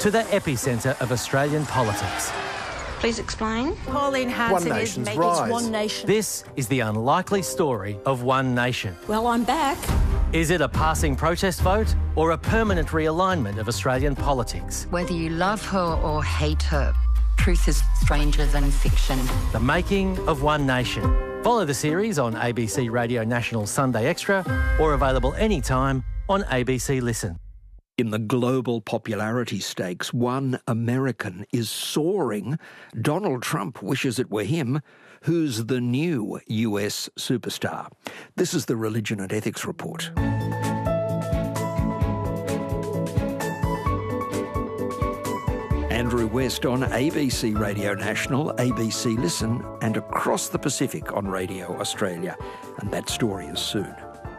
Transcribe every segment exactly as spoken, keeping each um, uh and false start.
to the epicentre of Australian politics. Please explain. Pauline Hanson One is nation's making rise. One Nation. This is the unlikely story of One Nation. Well, I'm back. Is it a passing protest vote or a permanent realignment of Australian politics? Whether you love her or hate her, truth is stranger than fiction. The making of One Nation. Follow the series on A B C Radio National Sunday Extra or available anytime on A B C Listen. In the global popularity stakes, one American is soaring. Donald Trump wishes it were him. Who's the new U S superstar? This is the Religion and Ethics Report. Andrew West on A B C Radio National, A B C Listen, and across the Pacific on Radio Australia. And that story is soon.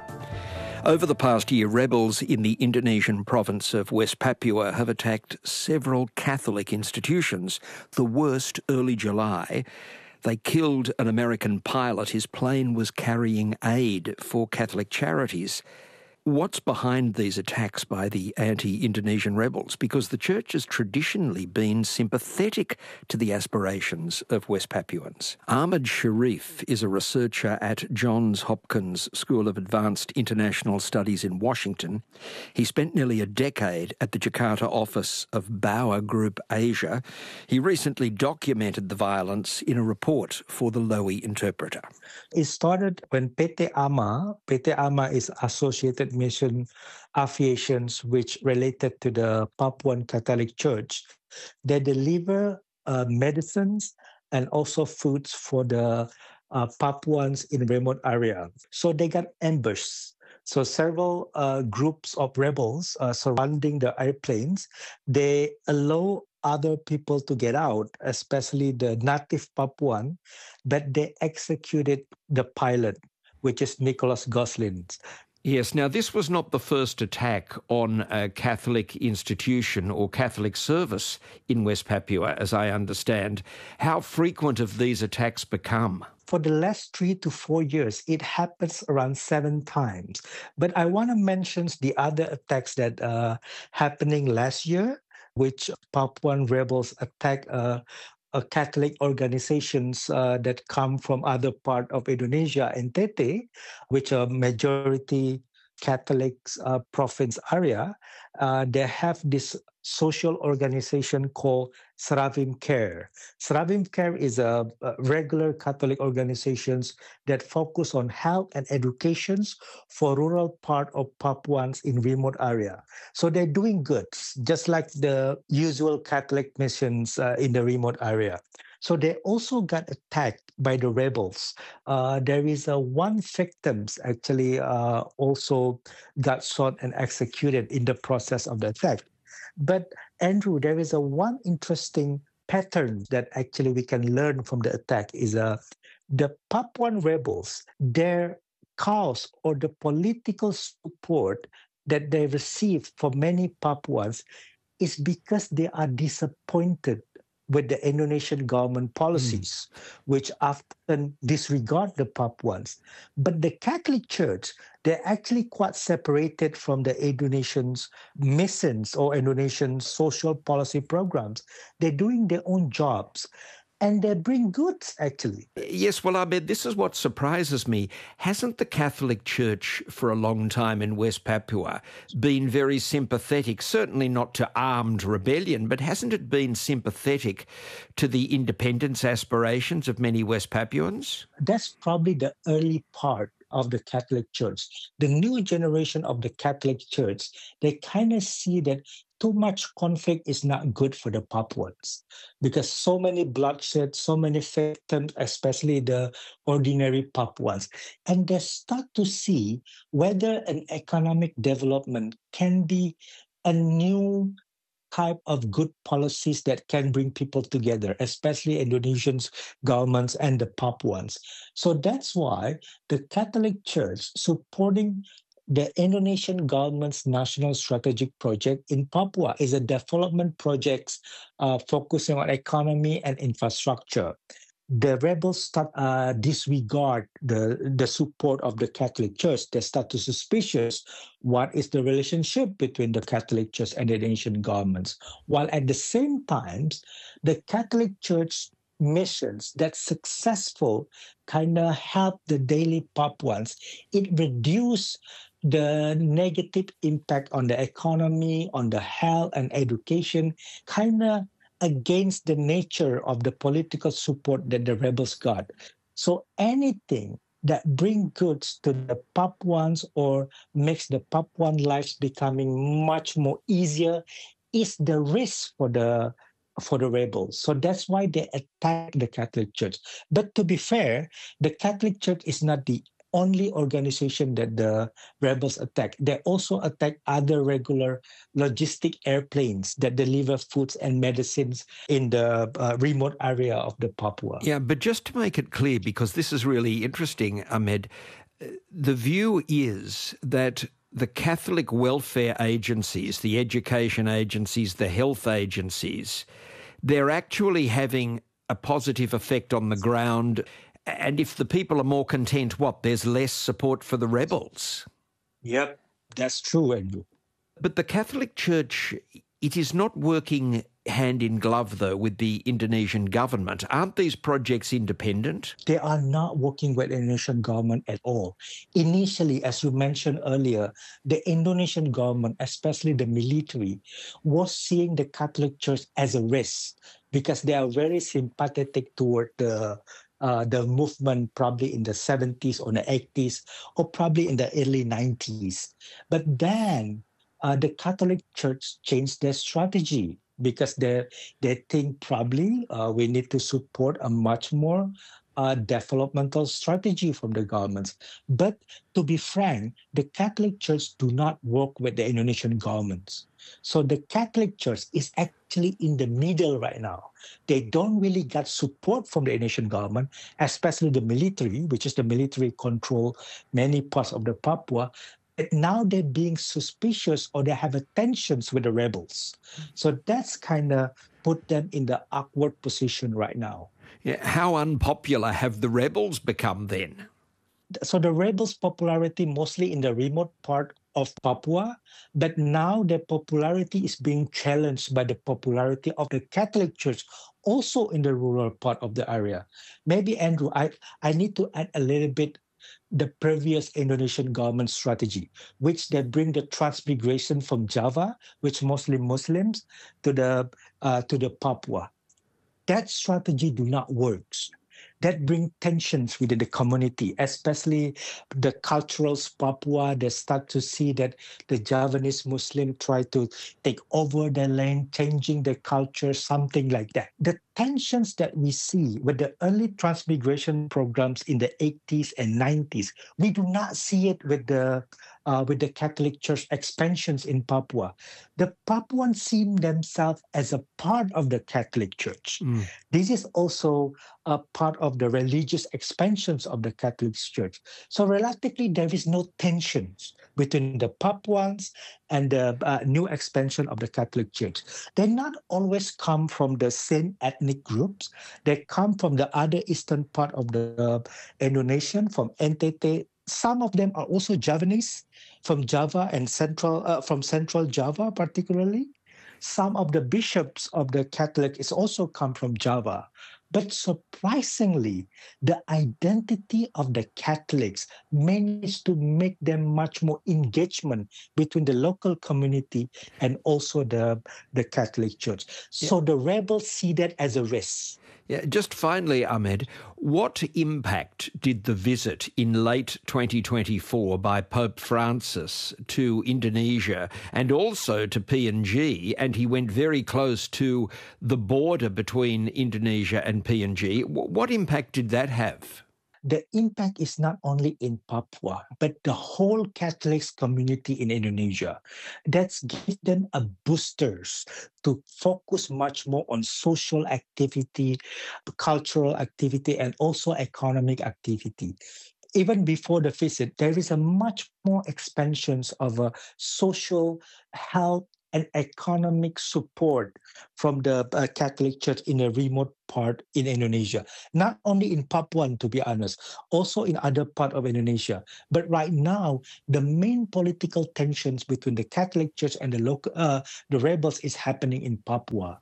Over the past year, rebels in the Indonesian province of West Papua have attacked several Catholic institutions, the worst early July. They killed an American pilot. His plane was carrying aid for Catholic charities. What's behind these attacks by the anti-Indonesian rebels? Because the church has traditionally been sympathetic to the aspirations of West Papuans. Ahmed Sharif is a researcher at Johns Hopkins School of Advanced International Studies in Washington. He spent nearly a decade at the Jakarta office of Bauer Group Asia. He recently documented the violence in a report for the Lowy Interpreter. It started when P T AMA, P T AMA is Associated Mission Aviations, which related to the Papuan Catholic Church. They deliver uh, medicines and also foods for the uh, Papuans in remote area. So they got ambushed. So several uh, groups of rebels uh, surrounding the airplanes. They allow other people to get out, especially the native Papuan, but they executed the pilot, which is Nicholas Goslin. Yes, now this was not the first attack on a Catholic institution or Catholic service in West Papua, as I understand. How frequent have these attacks become? For the last three to four years, it happens around seven times. But I want to mention the other attacks that are uh, happening last year, which Papuan rebels attack uh, uh, Catholic organizations uh, that come from other part of Indonesia, N T T, which are majority Catholic uh, province area. Uh, they have this social organization called Seravim Care. Seravim Care is a, a regular Catholic organizations that focus on health and educations for rural part of Papuans in remote area. So they're doing good, just like the usual Catholic missions uh, in the remote area. So they also got attacked by the rebels. Uh, there is a one victim actually uh, also got shot and executed in the process of the attack. But Andrew, there is a one interesting pattern that actually we can learn from the attack is uh, the Papuan rebels, their cause or the political support that they received from many Papuans is because they are disappointed with the Indonesian government policies, mm. which often disregard the Papuans. But the Catholic Church, they're actually quite separated from the Indonesians' missions or Indonesian social policy programs. They're doing their own jobs. And they bring goods, actually. Yes, well, Ahmed, this is what surprises me. Hasn't the Catholic Church for a long time in West Papua been very sympathetic, certainly not to armed rebellion, but hasn't it been sympathetic to the independence aspirations of many West Papuans? That's probably the early part of the Catholic Church. The new generation of the Catholic Church, they kind of see that too much conflict is not good for the Papuans because so many bloodshed, so many victims, especially the ordinary Papuans. And they start to see whether an economic development can be a new type of good policies that can bring people together, especially Indonesian governments and the Papuans. So that's why the Catholic Church supporting the Indonesian government's national strategic project in Papua is a development project uh, focusing on economy and infrastructure. the rebels start uh, disregard the the support of the Catholic Church. They start to suspicious what is the relationship between the Catholic Church and the Indonesian governments. While at the same time, the Catholic Church missions that successful kind of help the daily Papuans. It reduced the negative impact on the economy, on the health and education, kind of against the nature of the political support that the rebels got. So anything that bring goods to the Papuans or makes the Papuan lives becoming much more easier is the risk for the for the rebels. So that's why they attack the Catholic Church. But to be fair, the Catholic Church is not the only organization that the rebels attack. They also attack other regular logistic airplanes that deliver foods and medicines in the uh, remote area of the Papua. Yeah, but just to make it clear, because this is really interesting, Ahmed, the view is that the Catholic welfare agencies, the education agencies, the health agencies, they're actually having a positive effect on the ground. And if the people are more content, what, there's less support for the rebels? Yep, that's true, Andrew. But the Catholic Church, it is not working hand in glove, though, with the Indonesian government. Aren't these projects independent? They are not working with the Indonesian government at all. Initially, as you mentioned earlier, the Indonesian government, especially the military, was seeing the Catholic Church as a risk because they are very sympathetic toward the Uh, the movement probably in the seventies or the eighties or probably in the early nineties. But then uh, the Catholic Church changed their strategy because they they think probably uh, we need to support a much more uh, developmental strategy from the governments. But to be frank, the Catholic Church do not work with the Indonesian governments. So the Catholic Church is actually in the middle right now. They don't really get support from the Indonesian government, especially the military, which is the military control many parts of the Papua. But now they're being suspicious or they have tensions with the rebels. So that's kind of put them in the awkward position right now. Yeah, how unpopular have the rebels become then? So the rebels' popularity mostly in the remote part of Papua, but now their popularity is being challenged by the popularity of the Catholic Church also in the rural part of the area. Maybe, Andrew, I, I need to add a little bit the previous Indonesian government strategy, which they bring the transmigration from Java, which mostly Muslims, to the uh, to the Papua. That strategy do not work. That bring tensions within the community, especially the culturals Papua. They start to see that the Javanese Muslim try to take over their land, changing their culture, something like that. The tensions that we see with the early transmigration programs in the eighties and nineties, we do not see it with the uh, with the Catholic Church expansions in Papua. The Papuans see themselves as a part of the Catholic Church. Mm. This is also a part of the religious expansions of the Catholic Church. So relatively, there is no tensions between the Papuans and the uh, new expansion of the Catholic Church. They not always come from the same ethnic groups. They come from the other eastern part of the uh, Indonesian, from N T T. Some of them are also Javanese, from Java and central, uh, from central Java particularly. Some of the bishops of the Catholic is also come from Java. But surprisingly, the identity of the Catholics managed to make them much more engagement between the local community and also the, the Catholic Church. So yeah. The rebels see that as a risk. Yeah, just finally, Ahmed, what impact did the visit in late twenty twenty-four by Pope Francis to Indonesia and also to P N G, and he went very close to the border between Indonesia and P N G, what impact did that have? The impact is not only in Papua, but the whole Catholic community in Indonesia. That's give them a boosters to focus much more on social activity, cultural activity, and also economic activity. Even before the visit, there is a much more expansions of a social health and economic support from the uh, Catholic Church in a remote part in Indonesia. Not only in Papua, to be honest, also in other part of Indonesia. But right now, the main political tensions between the Catholic Church and the local, uh, the rebels is happening in Papua.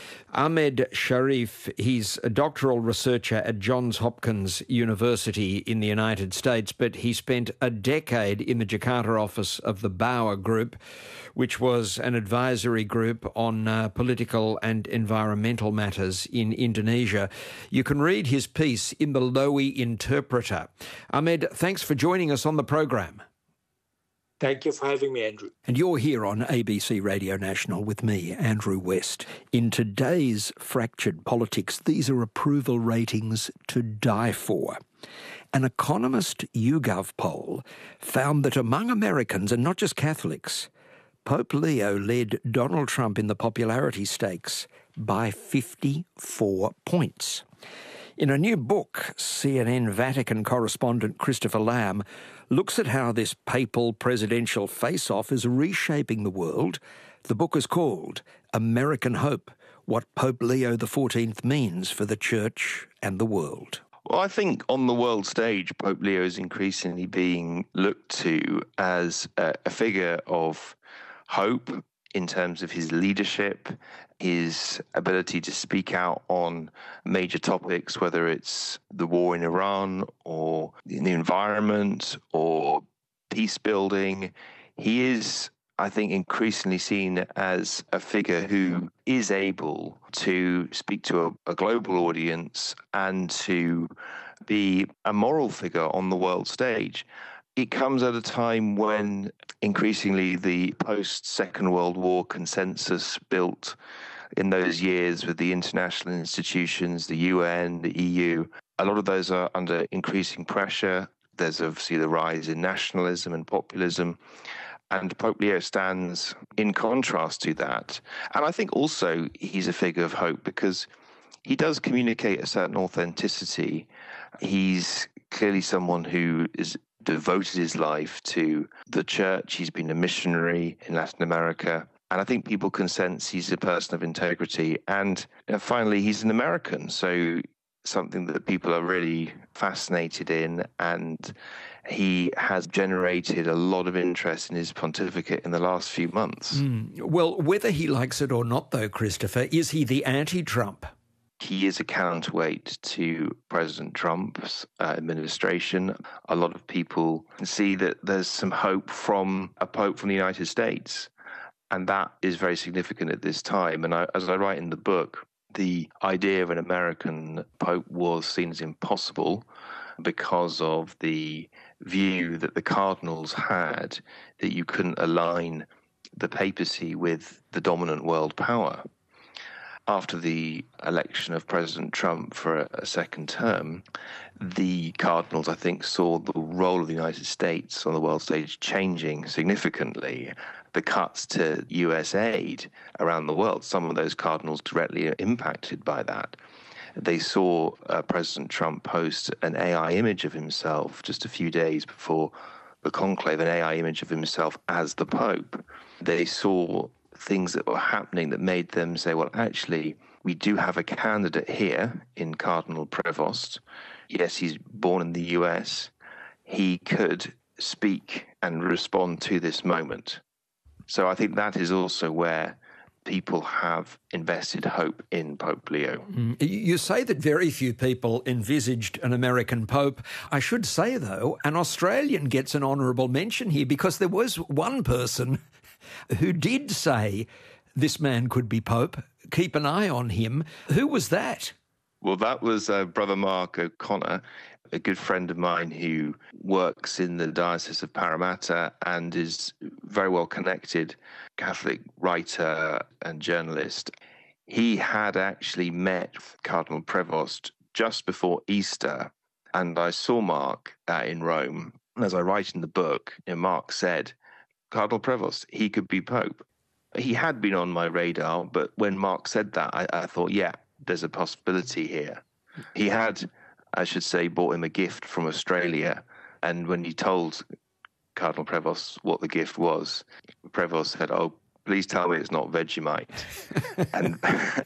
Ahmed Sharif, he's a doctoral researcher at Johns Hopkins University in the United States, but he spent a decade in the Jakarta office of the Bauer Group, which was an advisory group on uh, political and environmental matters in Indonesia. You can read his piece in the Lowy Interpreter. Ahmed, thanks for joining us on the program. Thank you for having me, Andrew. And you're here on A B C Radio National with me, Andrew West. In today's fractured politics, these are approval ratings to die for. An Economist YouGov poll found that among Americans, and not just Catholics, Pope Leo led Donald Trump in the popularity stakes by fifty-four points. In a new book, C N N Vatican correspondent Christopher Lamb looks at how this papal presidential face-off is reshaping the world. The book is called American Hope, What Pope Leo the fourteenth Means for the Church and the World. Well, I think on the world stage, Pope Leo is increasingly being looked to as a, a figure of hope in terms of his leadership, his ability to speak out on major topics, whether it's the war in Iran or the environment or peace building. He is, I think, increasingly seen as a figure who is able to speak to a, a global audience and to be a moral figure on the world stage. It comes at a time when increasingly the post-Second World War consensus built in those years with the international institutions, the U N, the E U, a lot of those are under increasing pressure. There's obviously the rise in nationalism and populism. And Pope Leo stands in contrast to that. And I think also he's a figure of hope because he does communicate a certain authenticity. He's clearly someone who is devoted his life to the church. He's been a missionary in Latin America. And I think people can sense he's a person of integrity. And you know, finally, he's an American. So something that people are really fascinated in. And he has generated a lot of interest in his pontificate in the last few months. Mm. Well, whether he likes it or not, though, Christopher, is he the anti-Trump? He is a counterweight to President Trump's uh, administration. A lot of people can see that there's some hope from a pope from the United States. And that is very significant at this time. And I, as I write in the book, the idea of an American pope was seen as impossible because of the view that the cardinals had that you couldn't align the papacy with the dominant world power. After the election of President Trump for a, a second term, the cardinals, I think, saw the role of the United States on the world stage changing significantly. The cuts to U S aid around the world, some of those cardinals directly impacted by that. They saw uh, President Trump post an A I image of himself just a few days before the conclave, an A I image of himself as the Pope. They saw things that were happening that made them say, well, actually, we do have a candidate here in Cardinal Prevost. Yes, he's born in the U S. He could speak and respond to this moment. So I think that is also where people have invested hope in Pope Leo. Mm. You say that very few people envisaged an American pope. I should say, though, an Australian gets an honourable mention here because there was one person who did say this man could be pope. Keep an eye on him. Who was that? Well, that was uh, Brother Mark O'Connor, a good friend of mine who works in the Diocese of Parramatta and is very well connected, Catholic writer and journalist. He had actually met Cardinal Prevost just before Easter, and I saw Mark uh, in Rome. And as I write in the book, you know, Mark said, Cardinal Prevost, he could be Pope. He had been on my radar, but when Mark said that, I, I thought, yeah, there's a possibility here. He had, I should say, bought him a gift from Australia, and when he told Cardinal Prevost what the gift was, Prevost said, oh, please tell me it's not Vegemite. And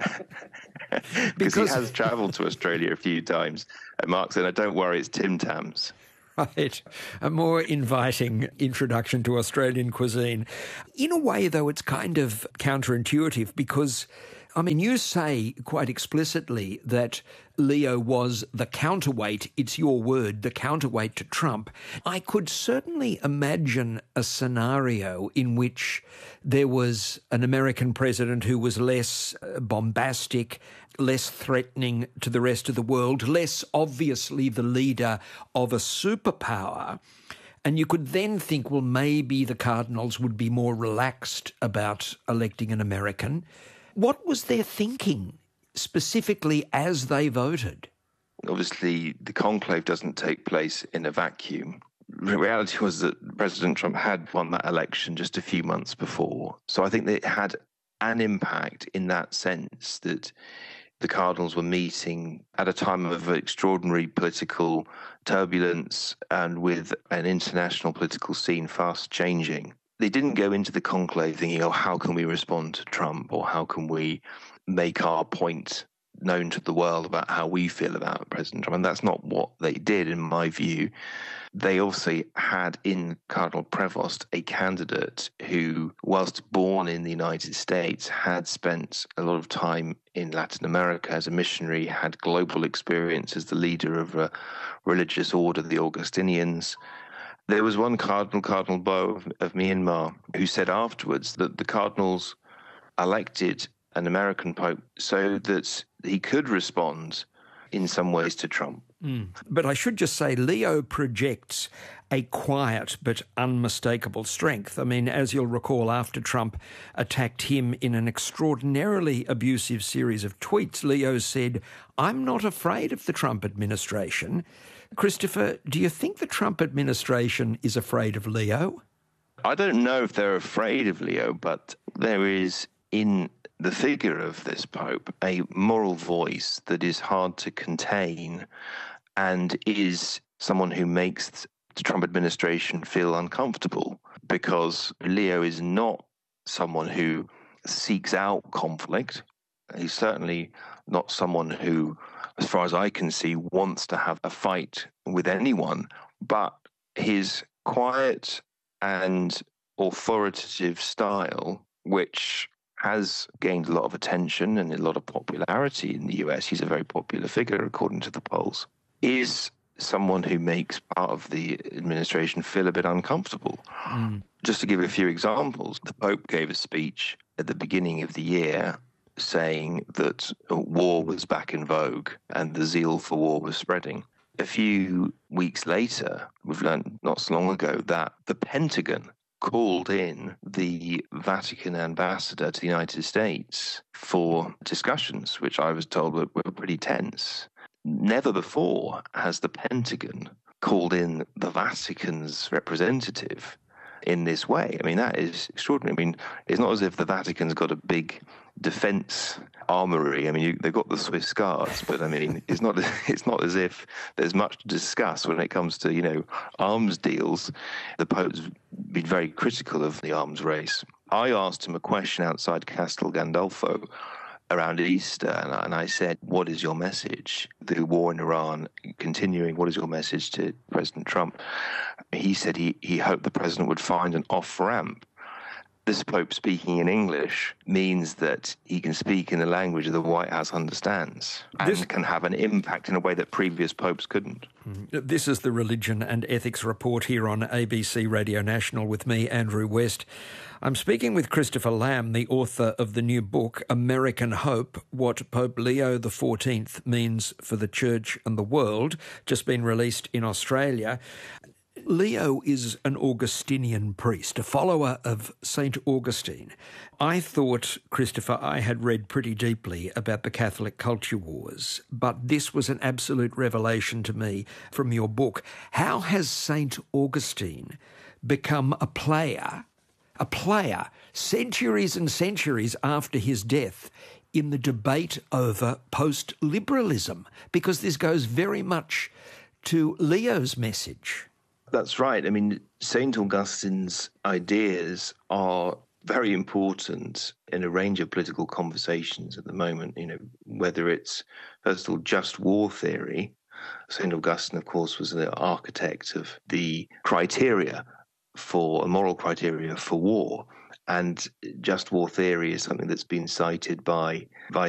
because he has travelled to Australia a few times. And Mark said, no, don't worry, it's Tim Tams. Right. A more inviting introduction to Australian cuisine. In a way, though, it's kind of counterintuitive because, I mean, you say quite explicitly that Leo was the counterweight, it's your word, the counterweight to Trump. I could certainly imagine a scenario in which there was an American president who was less bombastic, less threatening to the rest of the world, less obviously the leader of a superpower. And you could then think, well, maybe the Cardinals would be more relaxed about electing an American. What was their thinking specifically as they voted? Obviously, the conclave doesn't take place in a vacuum. The reality was that President Trump had won that election just a few months before. So I think that it had an impact in that sense that the Cardinals were meeting at a time of extraordinary political turbulence and with an international political scene fast changing. They didn't go into the conclave thinking, oh, how can we respond to Trump, or how can we make our point known to the world about how we feel about President Trump. And that's not what they did, in my view. They also had in Cardinal Prevost a candidate who, whilst born in the United States, had spent a lot of time in Latin America as a missionary, had global experience as the leader of a religious order, the Augustinians. There was one cardinal, Cardinal Bo of, of Myanmar, who said afterwards that the cardinals elected an American pope so that he could respond in some ways to Trump. Mm. But I should just say Leo projects a quiet but unmistakable strength. I mean, as you'll recall, after Trump attacked him in an extraordinarily abusive series of tweets, Leo said, "I'm not afraid of the Trump administration." Christopher, do you think the Trump administration is afraid of Leo? I don't know if they're afraid of Leo, but there is in the figure of this Pope a moral voice that is hard to contain and is someone who makes the Trump administration feel uncomfortable, because Leo is not someone who seeks out conflict. He's certainly not someone who, as far as I can see, wants to have a fight with anyone, but his quiet and authoritative style, which has gained a lot of attention and a lot of popularity in the U S, he's a very popular figure according to the polls, is someone who makes part of the administration feel a bit uncomfortable. Mm. Just to give a few examples, the Pope gave a speech at the beginning of the year saying that war was back in vogue and the zeal for war was spreading. A few weeks later, we've learned not so long ago that the Pentagon called in the Vatican ambassador to the United States for discussions, which I was told were, were pretty tense. Never before has the Pentagon called in the Vatican's representative in this way. I mean, that is extraordinary. I mean, it's not as if the Vatican's got a big defense armory. I mean, you, they've got the Swiss Guards, but I mean, it's not it's not as if there's much to discuss when it comes to, you know, arms deals. The Pope's been very critical of the arms race. I asked him a question outside Castel Gandolfo around Easter, and I, and I said, what is your message? The war in Iran continuing, what is your message to President Trump? He said he, he hoped the president would find an off-ramp. This Pope speaking in English means that he can speak in the language that the White House understands and this can have an impact in a way that previous popes couldn't. This is the Religion and Ethics Report here on A B C Radio National with me, Andrew West. I'm speaking with Christopher Lamb, the author of the new book, American Hope, What Pope Leo the fourteenth Means for the Church and the World, just been released in Australia. Leo is an Augustinian priest, a follower of Saint Augustine. I thought, Christopher, I had read pretty deeply about the Catholic culture wars, but this was an absolute revelation to me from your book. How has Saint Augustine become a player, a player centuries and centuries after his death in the debate over post-liberalism? Because this goes very much to Leo's message. That's right. I mean, Saint Augustine's ideas are very important in a range of political conversations at the moment, you know, whether it's, first of all, just war theory. Saint Augustine, of course, was the architect of the criteria for, a moral criteria for war. And just war theory is something that's been cited by